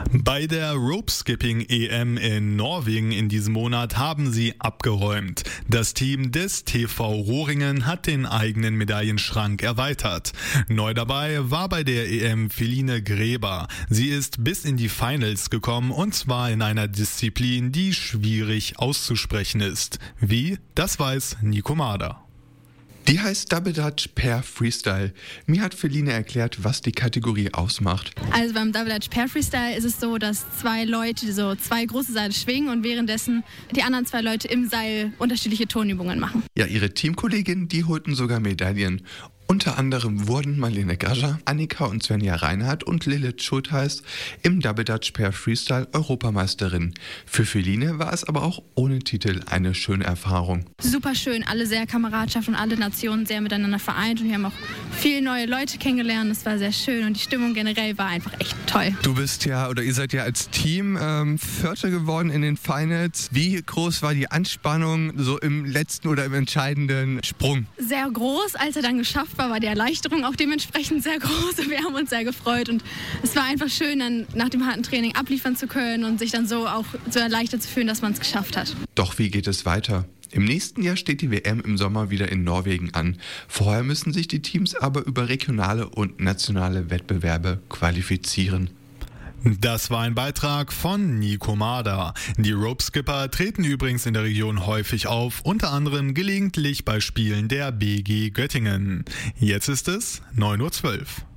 Bei der Rope-Skipping EM in Norwegen in diesem Monat haben sie abgeräumt. Das Team des TV Rohringen hat den eigenen Medaillenschrank erweitert. Neu dabei war bei der EM Feline Gräber. Sie ist bis in die Finals gekommen und zwar in einer Disziplin, die schwierig auszusprechen ist. Wie? Das weiß Nico Mader. Die heißt Double Dutch Pair Freestyle. Mir hat Feline erklärt, was die Kategorie ausmacht. Also beim Double Dutch Pair Freestyle ist es so, dass zwei Leute so zwei große Seile schwingen und währenddessen die anderen zwei Leute im Seil unterschiedliche Tonübungen machen. Ja, ihre Teamkolleginnen, die holten sogar Medaillen. Unter anderem wurden Marlene Gascher, Annika und Svenja Reinhardt und Lilith Schultheiß im Double Dutch Pair Freestyle Europameisterin. Für Feline war es aber auch ohne Titel eine schöne Erfahrung. Super schön, alle sehr Kameradschaft und alle Nationen sehr miteinander vereint und wir haben auch viele neue Leute kennengelernt. Das war sehr schön und die Stimmung generell war einfach echt toll. Du bist ja, oder ihr seid ja als Team Vierter geworden in den Finals. Wie groß war die Anspannung so im letzten oder im entscheidenden Sprung? Sehr groß, als er dann geschafft war die Erleichterung auch dementsprechend sehr groß und wir haben uns sehr gefreut und es war einfach schön, dann nach dem harten Training abliefern zu können und sich dann so auch so erleichtert zu fühlen, dass man es geschafft hat. Doch wie geht es weiter? Im nächsten Jahr steht die WM im Sommer wieder in Norwegen an. Vorher müssen sich die Teams aber über regionale und nationale Wettbewerbe qualifizieren. Das war ein Beitrag von Nico Mader. Die Rope-Skipper treten übrigens in der Region häufig auf, unter anderem gelegentlich bei Spielen der BG Göttingen. Jetzt ist es 9:12 Uhr.